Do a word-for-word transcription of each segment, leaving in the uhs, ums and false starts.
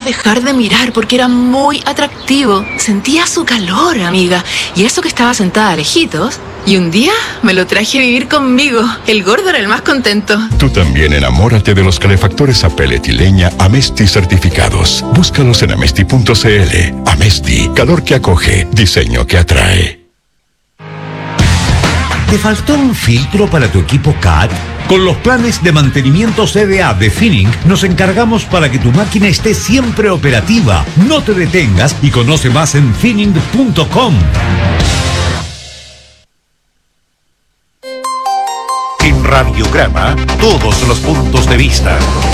dejar de mirar porque era muy atractivo. Sentía su calor, amiga. Y eso que estaba sentada lejitos. Y un día me lo traje a vivir conmigo. El gordo era el más contento. Tú también enamórate de los calefactores a pellet y leña Amesti certificados. Búscalos en amesti punto cl. Amesti, calor que acoge, diseño que atrae. ¿Te faltó un filtro para tu equipo C A T? Con los planes de mantenimiento C D A de Finning, nos encargamos para que tu máquina esté siempre operativa. No te detengas y conoce más en finning punto com. En Radiograma, todos los puntos de vista.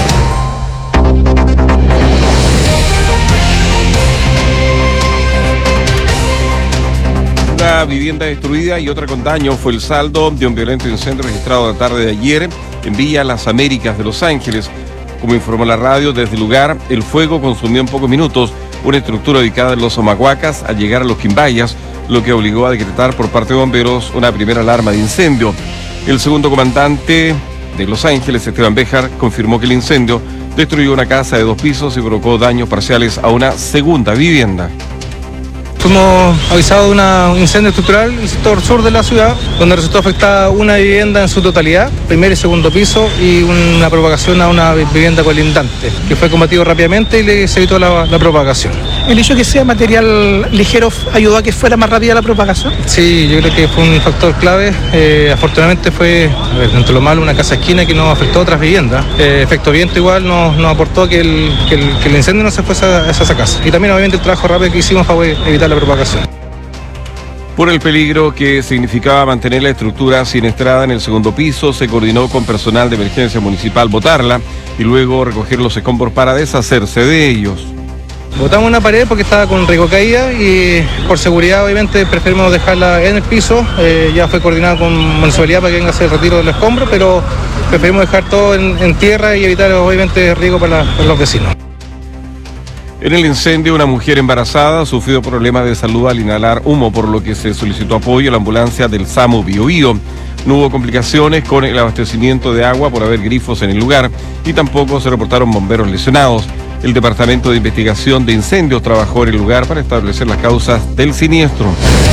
Una vivienda destruida y otra con daño fue el saldo de un violento incendio registrado la tarde de ayer en Villa Las Américas de Los Ángeles. Como informó la radio, desde el lugar, el fuego consumió en pocos minutos una estructura ubicada en Los Omaguacas al llegar a Los Quimbayas, lo que obligó a decretar por parte de bomberos una primera alarma de incendio. El segundo comandante de Los Ángeles, Esteban Béjar, confirmó que el incendio destruyó una casa de dos pisos y provocó daños parciales a una segunda vivienda. Fuimos avisados de una, un incendio estructural en el sector sur de la ciudad, donde resultó afectada una vivienda en su totalidad, primer y segundo piso, y una propagación a una vivienda colindante, que fue combatido rápidamente y le, se evitó la, la propagación. ¿El hecho de que sea material ligero ayudó a que fuera más rápida la propagación? Sí, yo creo que fue un factor clave. Eh, afortunadamente fue, a ver, dentro de lo malo, una casa esquina que no afectó a otras viviendas. Eh, efecto viento igual nos, nos aportó que el, que, el, que el incendio no se fuese a, a esa casa. Y también obviamente el trabajo rápido que hicimos para evitar la propagación. Por el peligro que significaba mantener la estructura siniestrada en el segundo piso, se coordinó con personal de emergencia municipal botarla y luego recoger los escombros para deshacerse de ellos. Botamos una pared porque estaba con riesgo de caída y por seguridad obviamente preferimos dejarla en el piso. Eh, ya fue coordinado con municipalidad para que venga a hacer el retiro del escombro, pero preferimos dejar todo en, en tierra y evitar obviamente riesgo para, la, para los vecinos. En el incendio, una mujer embarazada sufrió problemas de salud al inhalar humo, por lo que se solicitó apoyo a la ambulancia del SAMU Biobío. No hubo complicaciones con el abastecimiento de agua por haber grifos en el lugar y tampoco se reportaron bomberos lesionados. El Departamento de Investigación de Incendios trabajó en el lugar para establecer las causas del siniestro.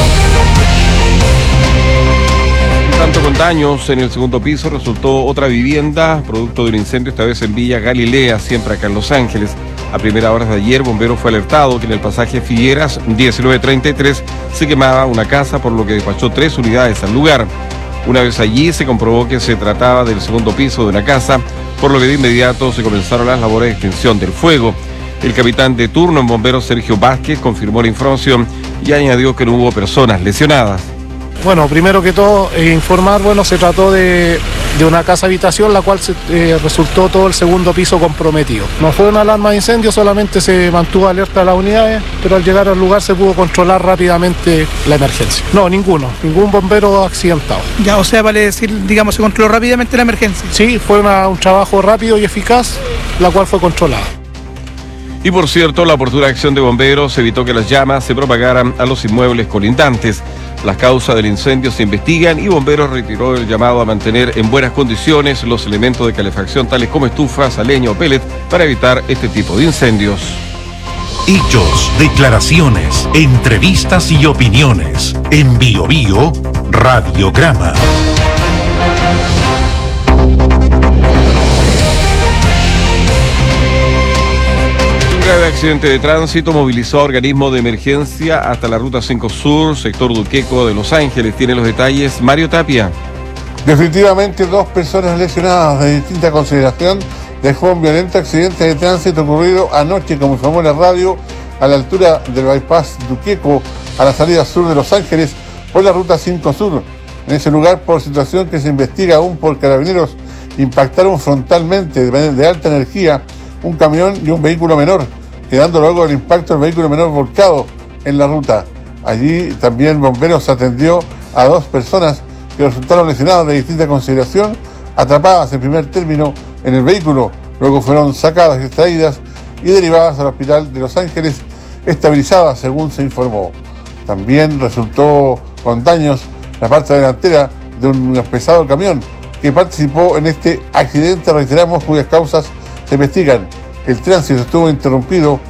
Tanto con daños en el segundo piso resultó otra vivienda, producto de un incendio, esta vez en Villa Galilea, siempre acá en Los Ángeles. A primera horas de ayer, bombero fue alertado que en el pasaje Figueras diecinueve treinta y tres se quemaba una casa, por lo que despachó tres unidades al lugar. Una vez allí se comprobó que se trataba del segundo piso de una casa, por lo que de inmediato se comenzaron las labores de extinción del fuego. El capitán de turno en bomberos, Sergio Vázquez, confirmó la información y añadió que no hubo personas lesionadas. Bueno, primero que todo, eh, informar, bueno, se trató de, de una casa habitación, la cual se, eh, resultó todo el segundo piso comprometido. No fue una alarma de incendio, solamente se mantuvo alerta a las unidades, pero al llegar al lugar se pudo controlar rápidamente la emergencia. No, ninguno, ningún bombero accidentado. Ya, o sea, vale decir, digamos, se controló rápidamente la emergencia. Sí, fue una, un trabajo rápido y eficaz, la cual fue controlada. Y por cierto, la oportuna acción de bomberos evitó que las llamas se propagaran a los inmuebles colindantes. Las causas del incendio se investigan y bomberos retiró el llamado a mantener en buenas condiciones los elementos de calefacción tales como estufas, leña o pellet para evitar este tipo de incendios. Hechos, declaraciones, entrevistas y opiniones. En Bio Bio, Radiograma. Un grave accidente de tránsito movilizó a organismos de emergencia hasta la Ruta cinco Sur, sector Duqueco de Los Ángeles. Tiene los detalles Mario Tapia. Definitivamente dos personas lesionadas de distinta consideración dejó un violento accidente de tránsito ocurrido anoche, como informó la radio, a la altura del bypass Duqueco, a la salida sur de Los Ángeles, por la Ruta cinco Sur. En ese lugar, por situación que se investiga aún por carabineros, impactaron frontalmente de, de alta energía un camión y un vehículo menor, quedando luego del impacto el vehículo menor volcado en la ruta. Allí también bomberos atendió a dos personas que resultaron lesionadas de distinta consideración, atrapadas en primer término en el vehículo, luego fueron sacadas y extraídas y derivadas al hospital de Los Ángeles, estabilizadas según se informó. También resultó con daños la parte delantera de un pesado camión que participó en este accidente, reiteramos, cuyas causas se investigan. El tránsito estuvo interrumpido